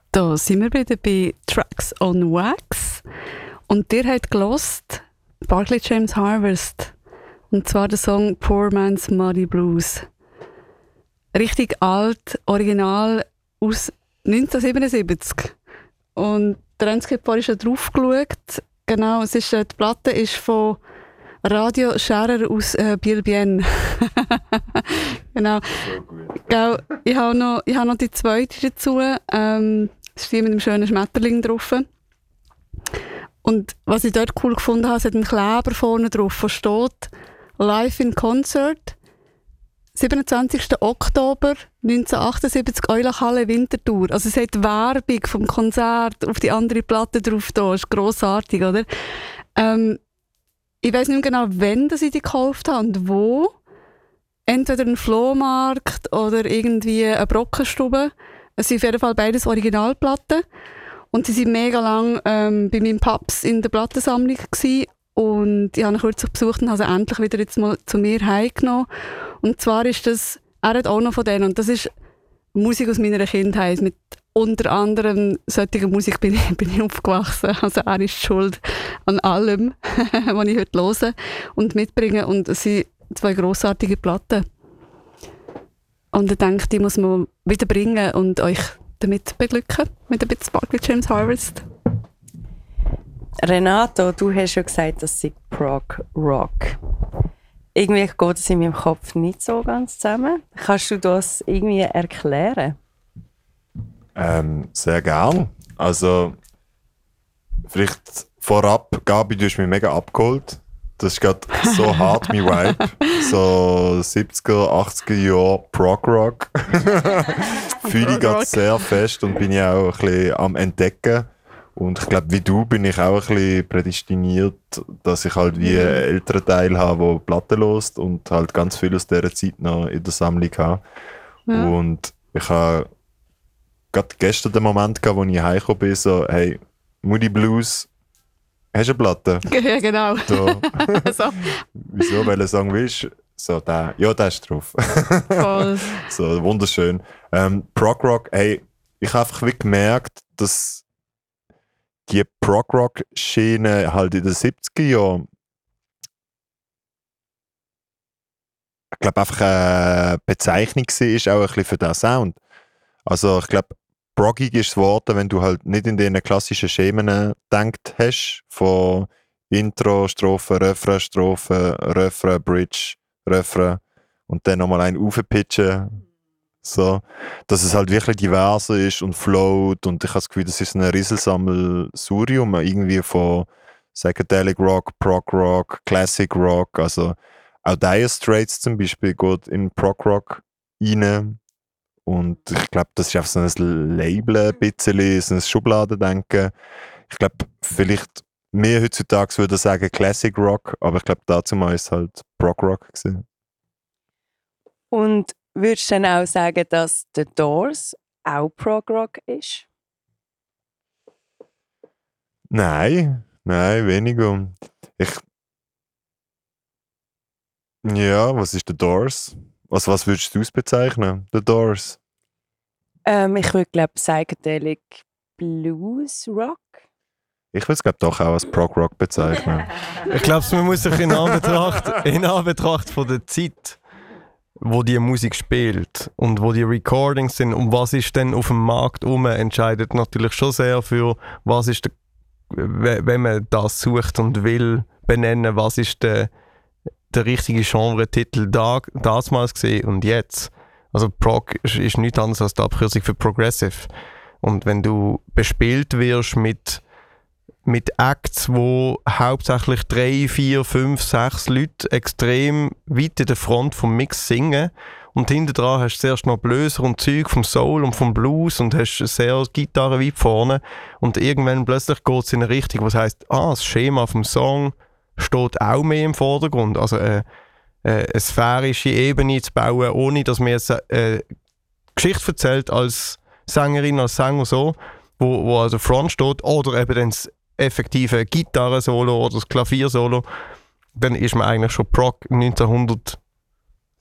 Da sind wir wieder bei Tracks on Wax. Und ihr habt gehört Barclay James Harvest. Und zwar der Song Poor Man's Muddy Blues. Richtig alt, original aus 1977. Und der Ernst hat vorhin schon drauf geschaut. Genau, es ist, die Platte ist von Radio Scherer aus Biel-Bienne. Genau. Genau. Ich habe noch die zweite dazu. Das ist die mit dem schönen Schmetterling drauf. Und was ich dort cool gefunden habe, es hat einen Kleber vorne drauf, wo steht Live in Concert, 27. Oktober 1978, Eulachhalle Winterthur. Also es hat Werbung vom Konzert auf die andere Platte drauf. Das ist grossartig, oder? Ich weiss nicht mehr genau, wann ich die gekauft habe und wo. Entweder ein Flohmarkt oder irgendwie eine Brockenstube. Es sind auf jeden Fall beides Originalplatten. Und sie waren mega lang bei meinem Paps in der Plattensammlung gewesen. Und ich habe ihn kürzlich besucht und habe sie endlich wieder jetzt mal zu mir heimgenommen. Und zwar ist das, er hat auch noch von denen, und das ist Musik aus meiner Kindheit. Mit unter anderem solcher Musik bin ich aufgewachsen. Also er ist schuld an allem, was ich heute höre und mitbringe. Und es sind zwei grossartige Platten. Und ich denke, die muss man wieder bringen und euch damit beglücken, mit ein bisschen Barclay James Harvest. Renato, du hast schon gesagt, das sei Prog Rock. Irgendwie geht es in meinem Kopf nicht so ganz zusammen. Kannst du das irgendwie erklären? Sehr gern. Also, vielleicht vorab, Gabi, du hast mich mega abgeholt. Das ist gerade so hart, mein Vibe. So 70er, 80er Jahre Prog-Rock. Fühle ich gerade sehr fest und bin ja auch ein bisschen am Entdecken. Und ich glaube, wie du bin ich auch ein bisschen prädestiniert, dass ich halt wie einen älteren Teil habe, der Platten hört und halt ganz viel aus dieser Zeit noch in der Sammlung habe. Ja. Und ich habe gerade gestern den Moment gehabt, wo ich heimgekommen bin, so, hey, Moody Blues, hast du eine Platte? Ja, genau. So. So. Wieso? Welchen Song willst du? So, der. Ja, der ist drauf. Voll. So, wunderschön. Prog-Rock, hey, ich habe einfach wie gemerkt, dass die Prog-Rock-Schiene halt in den 70er Jahren, ich glaube, einfach eine Bezeichnung war, auch ein bisschen für diesen Sound. Also, ich glaube, proggig ist das Wort, wenn du halt nicht in diesen klassischen Schemen gedacht hast, von Intro, Strophe, Refrain, Strophe, Refrain, Bridge, Refrain und dann nochmal einen aufpitchen. So, dass es halt wirklich diverser ist und float und ich habe das Gefühl, das ist ein Riesensammelsurium irgendwie von Psychedelic Rock, Prog Rock, Classic Rock, also auch Dire Straits zum Beispiel geht in Prog Rock rein und ich glaube, das ist einfach so ein Label ein bisschen, so ein Schubladendenken. Ich glaube, vielleicht mehr heutzutage würde ich sagen Classic Rock, aber ich glaube, dazu war es halt Prog Rock gewesen. Und würdest du dann auch sagen, dass The Doors auch Prog-Rock ist? Nein, weniger. Ja, was ist The Doors? Was würdest du bezeichnen, The Doors? Ich würde glaube Psychedelic Blues Rock. Ich würde es glaube doch auch als Prog-Rock bezeichnen. Ich glaube, man muss sich in Anbetracht von der Zeit, wo die Musik spielt und wo die Recordings sind und was ist denn auf dem Markt entscheidet natürlich schon sehr für was ist wenn man das sucht und will benennen, was ist der richtige Genre-Titel damals gesehen und jetzt. Also Prog ist nichts anderes als die Abkürzung für Progressive. Und wenn du bespielt wirst mit Acts, wo hauptsächlich 3, 4, 5, 6 Leute extrem weit in der Front vom Mix singen und hinten dran hast du zuerst noch Blöser und Zeug vom Soul und vom Blues und hast sehr Gitarre weit vorne und irgendwann plötzlich geht es in eine Richtung, was heisst, das Schema vom Song steht auch mehr im Vordergrund. Also eine sphärische Ebene zu bauen, ohne dass man jetzt eine Geschichte erzählt als Sängerin, als Sänger so, wo also Front steht oder eben dann das effektive Gitarre-Solo oder das Klavier-Solo, dann ist man eigentlich schon Prog 1970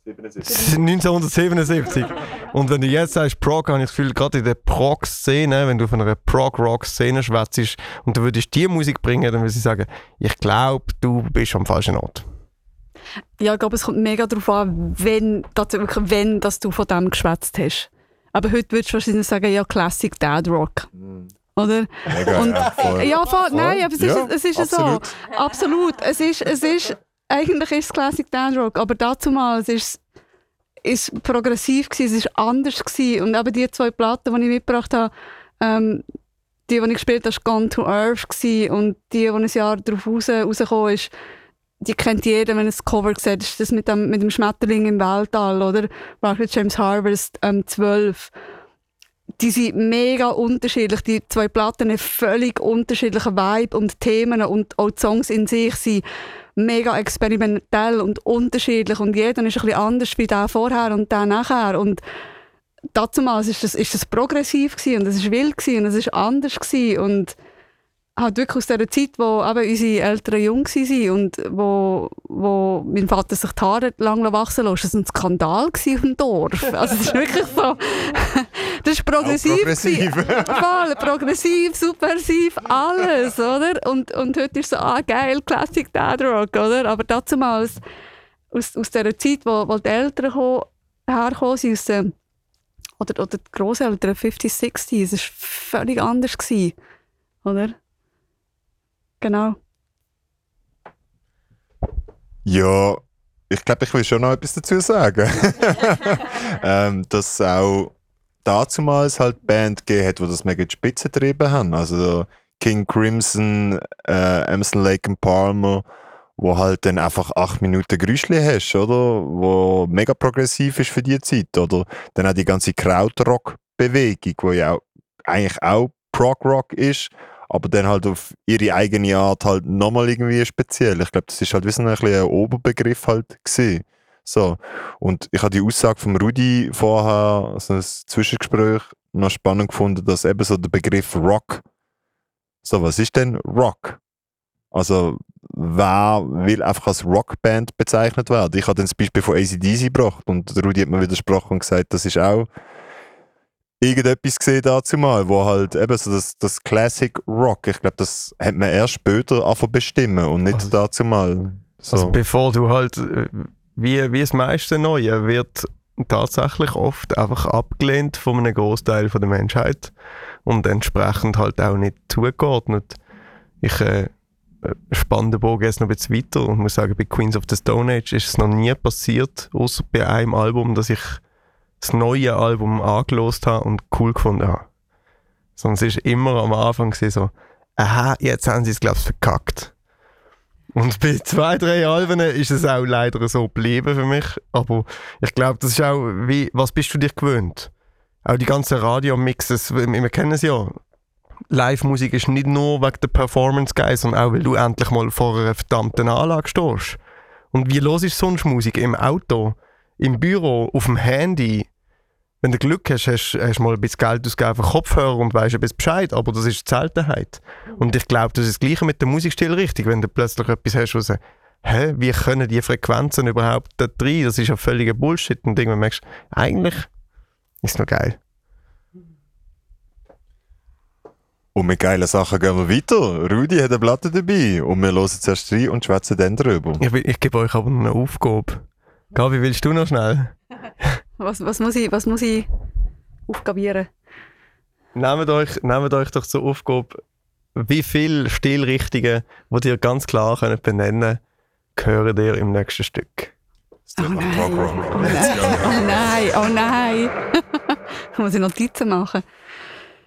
1977. Und wenn du jetzt sagst Prog, habe ich das Gefühl, gerade in der Prog-Szene, wenn du von einer Prog-Rock-Szene schwätzt und du würdest die Musik bringen, dann würde ich sagen, ich glaube, du bist am falschen Ort. Ja, ich glaube, es kommt mega darauf an, wenn dass du von dem geschwätzt hast. Aber heute würdest du wahrscheinlich sagen, ja, Classic Dad Rock. Oder? Mega, Und, voll. ja, voll, nein, aber es ist absolut. so. Absolut. Eigentlich ist es Classic Dad Rock, aber damals ist progressiv gewesen, es ist anders gewesen. Und eben die 2 Platten, die ich mitgebracht habe, die ich gespielt habe, war Gone to Earth gewesen, und die ein Jahr darauf rausgekommen ist, die kennt jeder, wenn er das Cover sieht, ist das mit dem Schmetterling im Weltall, oder? Barclay James Harvest 12. Die sind mega unterschiedlich. Die 2 Platten haben völlig unterschiedliche Vibe und Themen, und auch die Songs in sich sind mega experimentell und unterschiedlich, und jeder ist ein bisschen anders wie der vorher und der nachher. Und damals ist das progressiv gewesen, und es ist wild gewesen, und es ist anders gewesen, und halt wirklich aus dieser Zeit, wo eben unsere Eltern jung waren und wo mein Vater sich die Haare lang wachsen lässt. Das war ein Skandal auf dem Dorf. Also das ist wirklich so... Das ist progressiv. Voll, progressiv, subversiv, alles, oder? Und heute ist so, geil, Classic Dad Rock, oder? Aber damals, aus dieser Zeit, wo die Eltern hergekommen sind, oder die Grosseltern, 50s, 60s, es war völlig anders gewesen, oder? Genau. Ja, ich glaube, ich will schon noch etwas dazu sagen. Dass auch damals halt Band gegeben hat, die das mega in die Spitze getrieben haben. Also King Crimson, Emerson, Lake and Palmer, wo halt dann einfach 8 Minuten Geräuschli hast, oder? Wo mega progressiv ist für die Zeit, oder? Dann auch die ganze Krautrock-Bewegung, die ja eigentlich auch Prog-Rock ist, aber dann halt auf ihre eigene Art halt nochmal irgendwie speziell. Ich glaube, das ist halt wie so ein Oberbegriff halt gewesen. So. Und ich habe die Aussage von Rudi vorher, also ein Zwischengespräch, noch spannend gefunden, dass eben so der Begriff Rock, so, was ist denn Rock? Also, wer will einfach als Rockband bezeichnet werden? Ich habe dann das Beispiel von AC/DC gebracht und Rudi hat mir widersprochen und gesagt, das ist auch irgendetwas gesehen dazu mal, wo halt eben so das Classic Rock, ich glaube, das hat man erst später angefangen bestimmen und nicht dazu mal. So. Also bevor du halt, wie das meiste Neue, wird tatsächlich oft einfach abgelehnt von einem Großteil der Menschheit und entsprechend halt auch nicht zugeordnet. Ich spanne den Bogen jetzt noch ein bisschen weiter und muss sagen, bei Queens of the Stone Age ist es noch nie passiert, außer bei einem Album, dass ich das neue Album angelost habe und cool gefunden habe. Sonst ist immer am Anfang so, aha, jetzt haben sie es, glaube ich, verkackt. Und bei 2, 3 Alben ist es auch leider so geblieben für mich. Aber ich glaube, das ist auch, was bist du dir gewöhnt? Auch die ganzen Radiomixes, wir kennen es ja. Live-Musik ist nicht nur wegen der Performance geil, sondern auch, weil du endlich mal vor einer verdammten Anlage stehst. Und wie los ist sonst Musik? Im Auto, im Büro, auf dem Handy. Wenn du Glück hast, hast du mal ein bisschen Geld ausgegeben für Kopfhörer und weisst ein bisschen Bescheid, aber das ist die Seltenheit. Und ich glaube, das ist das Gleiche mit dem Musikstil richtig, wenn du plötzlich etwas hast, wo du sagst, wie können die Frequenzen überhaupt da rein? Das ist ja völliger Bullshit. Und irgendwann merkst du, eigentlich ist es noch geil. Und mit geilen Sachen gehen wir weiter. Rudi hat eine Platte dabei und wir hören zuerst rein und schwätzen dann drüber. Ich gebe euch aber noch eine Aufgabe. Gabi, willst du noch schnell? Was muss ich aufgabieren? Nehmt euch doch zur Aufgabe, wie viele Stilrichtungen, die ihr ganz klar könnt benennen könnt, hören ihr im nächsten Stück. Oh nein, oh nein. Muss ich Notizen machen?